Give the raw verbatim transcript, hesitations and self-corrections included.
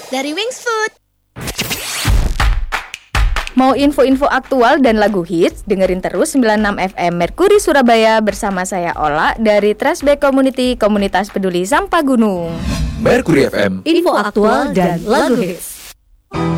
dari Wings Food. Mau info-info aktual dan lagu hits? Dengerin terus sembilan puluh enam F M Merkuri Surabaya bersama saya Ola dari Trashback Community, Komunitas Peduli Sampah Gunung. Merkuri F M, Info aktual dan lagu hits.